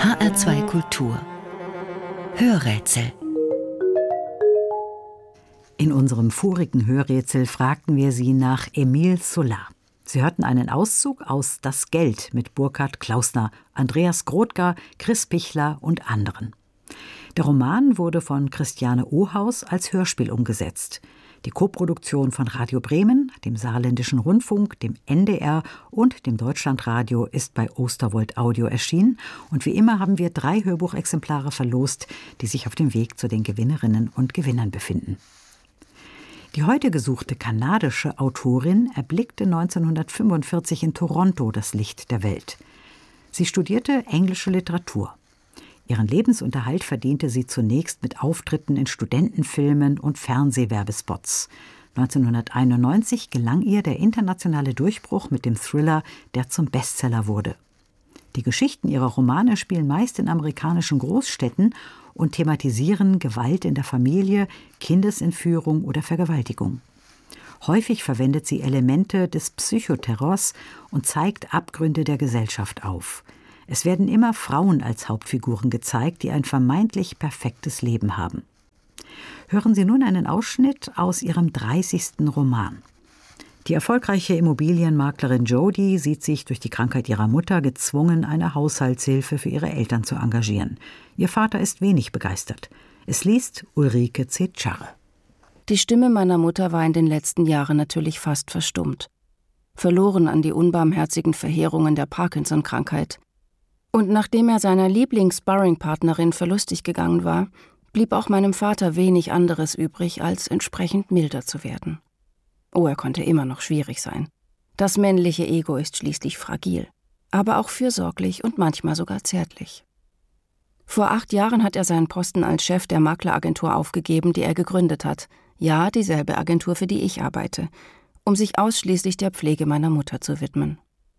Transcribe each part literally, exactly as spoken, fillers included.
H R zwei Kultur Hörrätsel. In unserem vorigen Hörrätsel fragten wir Sie nach Émile Zola. Sie hörten einen Auszug aus Das Geld mit Burkhard Klausner, Andreas Grothgar, Chris Pichler und anderen. Der Roman wurde von Christiane Ohaus als Hörspiel umgesetzt. Die Koproduktion von Radio Bremen, dem Saarländischen Rundfunk, dem N D R und dem Deutschlandradio ist bei Osterwold Audio erschienen. Und wie immer haben wir drei Hörbuchexemplare verlost, die sich auf dem Weg zu den Gewinnerinnen und Gewinnern befinden. Die heute gesuchte kanadische Autorin erblickte neunzehnhundertfünfundvierzig in Toronto das Licht der Welt. Sie studierte englische Literatur. Ihren Lebensunterhalt verdiente sie zunächst mit Auftritten in Studentenfilmen und Fernsehwerbespots. neunzehnhunderteinundneunzig gelang ihr der internationale Durchbruch mit dem Thriller, der zum Bestseller wurde. Die Geschichten ihrer Romane spielen meist in amerikanischen Großstädten und thematisieren Gewalt in der Familie, Kindesentführung oder Vergewaltigung. Häufig verwendet sie Elemente des Psychoterrors und zeigt Abgründe der Gesellschaft auf. Es werden immer Frauen als Hauptfiguren gezeigt, die ein vermeintlich perfektes Leben haben. Hören Sie nun einen Ausschnitt aus ihrem dreißigsten Roman. Die erfolgreiche Immobilienmaklerin Jody sieht sich durch die Krankheit ihrer Mutter gezwungen, eine Haushaltshilfe für ihre Eltern zu engagieren. Ihr Vater ist wenig begeistert. Es liest Ulrike Zetschache. Die Stimme meiner Mutter war in den letzten Jahren natürlich fast verstummt. Verloren an die unbarmherzigen Verheerungen der Parkinson-Krankheit. Und nachdem er seiner Lieblings-Sparring-Partnerin verlustig gegangen war, blieb auch meinem Vater wenig anderes übrig, als entsprechend milder zu werden. Oh, er konnte immer noch schwierig sein. Das männliche Ego ist schließlich fragil, aber auch fürsorglich und manchmal sogar zärtlich. Vor acht Jahren hat er seinen Posten als Chef der Makleragentur aufgegeben, die er gegründet hat. Ja, dieselbe Agentur, für die ich arbeite, um sich ausschließlich der Pflege meiner Mutter zu widmen.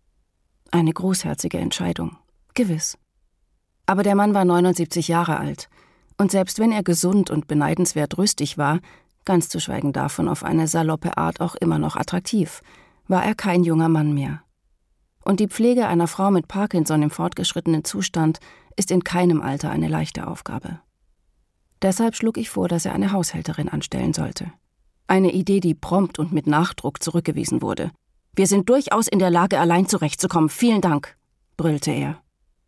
Eine großherzige Entscheidung. Gewiss. Aber der Mann war neunundsiebzig Jahre alt. Und selbst wenn er gesund und beneidenswert rüstig war, ganz zu schweigen davon auf eine saloppe Art auch immer noch attraktiv, war er kein junger Mann mehr. Und die Pflege einer Frau mit Parkinson im fortgeschrittenen Zustand ist in keinem Alter eine leichte Aufgabe. Deshalb schlug ich vor, dass er eine Haushälterin anstellen sollte. Eine Idee, die prompt und mit Nachdruck zurückgewiesen wurde. »Wir sind durchaus in der Lage, allein zurechtzukommen. Vielen Dank«, brüllte er.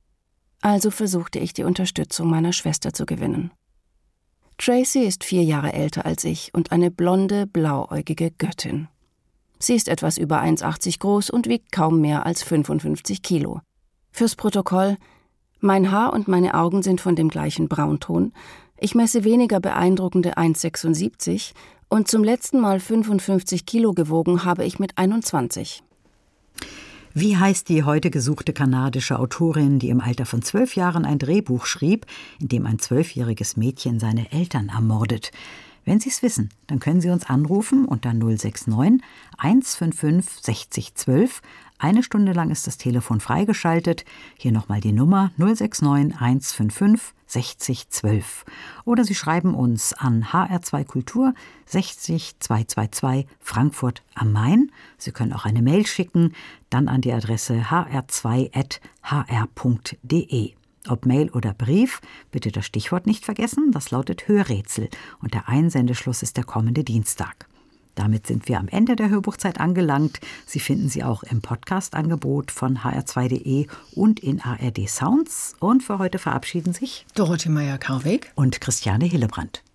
Also versuchte ich, die Unterstützung meiner Schwester zu gewinnen. Tracy ist vier Jahre älter als ich und eine blonde, blauäugige Göttin. Sie ist etwas über eins Komma achtzig groß und wiegt kaum mehr als fünfundfünfzig Kilo. Fürs Protokoll: Mein Haar und meine Augen sind von dem gleichen Braunton. Ich messe weniger beeindruckende eins Komma sechsundsiebzig und zum letzten Mal fünfundfünfzig Kilo gewogen habe ich mit einundzwanzig. Wie heißt die heute gesuchte kanadische Autorin, die im Alter von zwölf Jahren ein Drehbuch schrieb, in dem ein zwölfjähriges Mädchen seine Eltern ermordet? Wenn Sie es wissen, dann können Sie uns anrufen unter null sechs neun, eins fünf fünf, sechzig zwölf. Eine Stunde lang ist das Telefon freigeschaltet. Hier nochmal die Nummer null sechs neun, eins fünf fünf, sechzig zwölf. Oder Sie schreiben uns an H R zwei Kultur sechzig zweihundertzweiundzwanzig Frankfurt am Main. Sie können auch eine Mail schicken, dann an die Adresse h r zwei at h r punkt d e. Ob Mail oder Brief, bitte das Stichwort nicht vergessen, das lautet Hörrätsel und der Einsendeschluss ist der kommende Dienstag. Damit sind wir am Ende der Hörbuchzeit angelangt. Sie finden sie auch im Podcast-Angebot von h r zwei punkt d e und in A R D Sounds. Und für heute verabschieden sich Dorothee Meyer-Karweg und Christiane Hillebrand.